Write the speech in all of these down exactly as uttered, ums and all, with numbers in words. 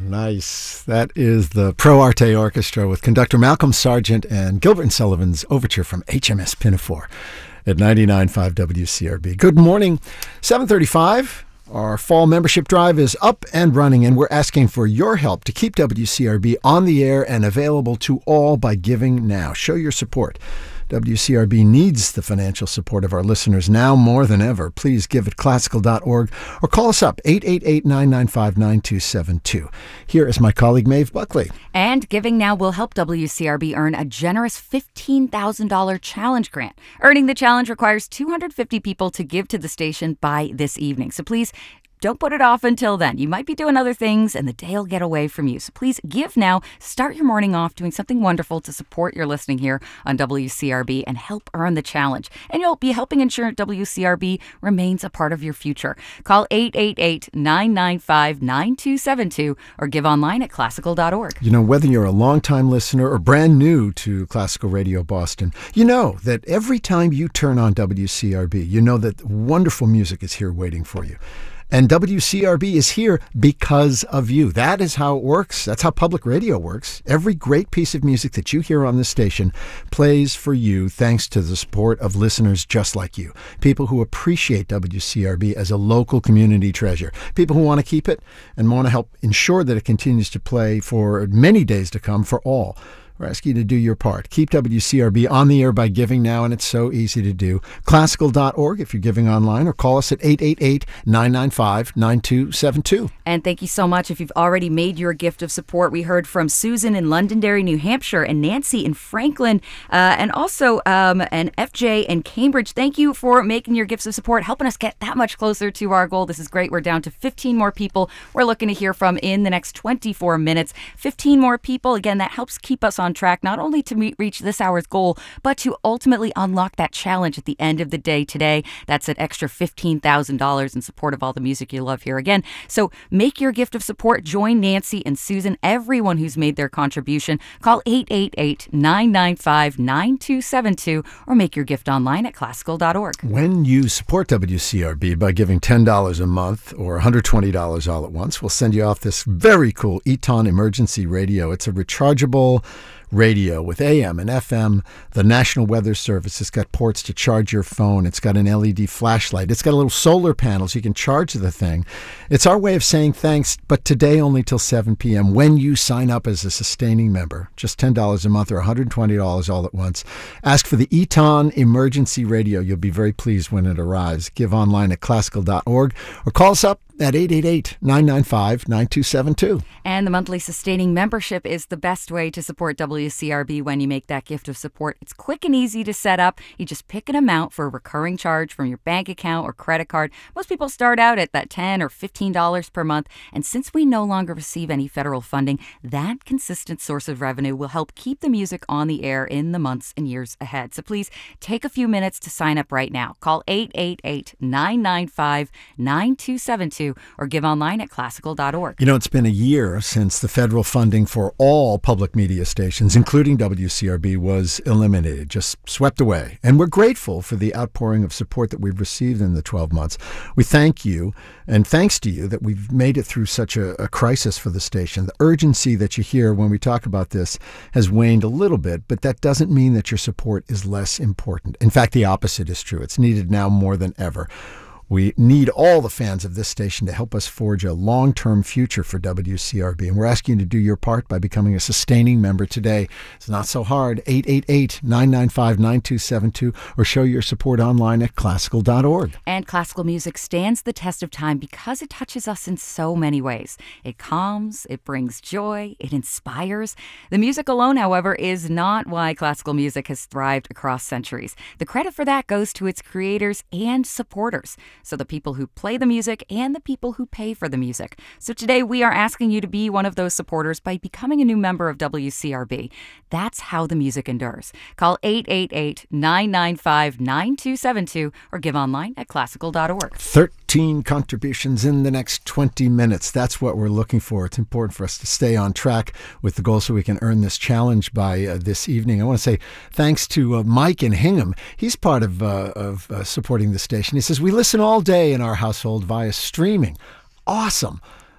Nice. That is the Pro Arte Orchestra with conductor Malcolm Sargent and Gilbert and Sullivan's overture from H M S Pinafore at ninety-nine point five W C R B. Good morning. seven thirty-five. Our fall membership drive is up and running, and we're asking for your help to keep W C R B on the air and available to all by giving now. Show your support. W C R B needs the financial support of our listeners now more than ever. Please give at classical dot org or call us up, eight eight eight, nine nine five, nine two seven two. Here is my colleague, Maeve Buckley. And giving now will help W C R B earn a generous fifteen thousand dollars challenge grant. Earning the challenge requires two hundred fifty people to give to the station by this evening. So please, don't put it off until then. You might be doing other things and the day will get away from you. So please give now. Start your morning off doing something wonderful to support your listening here on W C R B and help earn the challenge. And you'll be helping ensure W C R B remains a part of your future. Call eight eight eight, nine nine five, nine two seven two or give online at classical dot org. You know, whether you're a longtime listener or brand new to Classical Radio Boston, you know that every time you turn on W C R B, you know that wonderful music is here waiting for you. And W C R B is here because of you. That is how it works. That's how public radio works. Every great piece of music that you hear on this station plays for you thanks to the support of listeners just like you. People who appreciate W C R B as a local community treasure. People who want to keep it and want to help ensure that it continues to play for many days to come for all. We're asking you to do your part. Keep W C R B on the air by giving now, and it's so easy to do. classical dot org if you're giving online, or call us at eight eight eight, nine nine five, nine two seven two. And thank you so much if you've already made your gift of support. We heard from Susan in Londonderry, New Hampshire, and Nancy in Franklin, uh, and also um, and F J in Cambridge. Thank you for making your gifts of support, helping us get that much closer to our goal. This is great. We're down to fifteen more people we're looking to hear from in the next twenty-four minutes. fifteen more people. Again, that helps keep us on on track, not only to meet, reach this hour's goal, but to ultimately unlock that challenge at the end of the day today. That's an extra fifteen thousand dollars in support of all the music you love here again. So make your gift of support. Join Nancy and Susan, everyone who's made their contribution. Call eight eight eight, nine nine five, nine two seven two or make your gift online at classical dot org. When you support W C R B by giving ten dollars a month or one hundred twenty dollars all at once, we'll send you off this very cool Eton Emergency Radio. It's a rechargeable radio with A M and F M. The National Weather Service has got ports to charge your phone. It's got an L E D flashlight. It's got a little solar panel so you can charge the thing. It's our way of saying thanks, but today only till seven p.m. when you sign up as a sustaining member. Just ten dollars a month or one hundred twenty dollars all at once. Ask for the Eton Emergency Radio. You'll be very pleased when it arrives. Give online at classical dot org or call us up at eight eight eight, nine nine five, nine two seven two. And the monthly sustaining membership is the best way to support W C R B when you make that gift of support. It's quick and easy to set up. You just pick an amount for a recurring charge from your bank account or credit card. Most people start out at that ten dollars or fifteen dollars per month. And since we no longer receive any federal funding, that consistent source of revenue will help keep the music on the air in the months and years ahead. So please take a few minutes to sign up right now. Call eight eight eight, nine nine five, nine two seven two or give online at classical dot org. You know, it's been a year since the federal funding for all public media stations, including W C R B, was eliminated, just swept away. And we're grateful for the outpouring of support that we've received in the twelve months. We thank you, and thanks to you, that we've made it through such a, a crisis for the station. The urgency that you hear when we talk about this has waned a little bit, but that doesn't mean that your support is less important. In fact, the opposite is true. It's needed now more than ever. We need all the fans of this station to help us forge a long-term future for W C R B. And we're asking you to do your part by becoming a sustaining member today. It's not so hard. eight eight eight, nine nine five, nine two seven two or show your support online at classical dot org. And classical music stands the test of time because it touches us in so many ways. It calms, it brings joy, it inspires. The music alone, however, is not why classical music has thrived across centuries. The credit for that goes to its creators and supporters. So the people who play the music and the people who pay for the music. So today we are asking you to be one of those supporters by becoming a new member of W C R B. That's how the music endures. Call eight eight eight, nine nine five, nine two seven two or give online at classical dot org. thirteen contributions in the next twenty minutes. That's what we're looking for. It's important for us to stay on track with the goal so we can earn this challenge by uh, this evening. I want to say thanks to uh, Mike in Hingham. He's part of, uh, of uh, supporting the station. He says, we listen all day in our household via streaming. Awesome.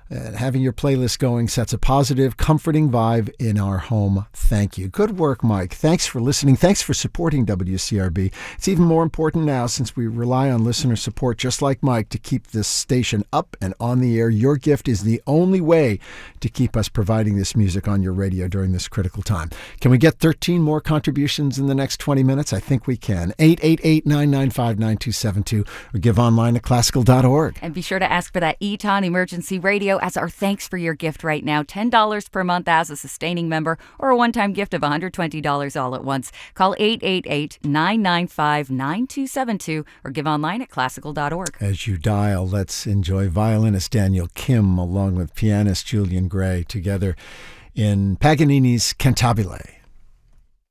Uh, having your playlist going sets a positive, comforting vibe in our home. Thank you. Good work, Mike. Thanks for listening. Thanks for supporting W C R B. It's even more important now since we rely on listener support just like Mike to keep this station up and on the air. Your gift is the only way to keep us providing this music on your radio during this critical time. Can we get thirteen more contributions in the next twenty minutes? I think we can. eight eight eight, nine nine five, nine two seven two or give online at classical dot org. And be sure to ask for that Eton Emergency Radio as our thanks for your gift right now. ten dollars per month as a sustaining member or a one-time gift of one hundred twenty dollars all at once. Call eight eight eight, nine nine five, nine two seven two or give online at classical dot org. As you dial, let's enjoy violinist Daniel Kim along with pianist Julian Gray together in Paganini's Cantabile.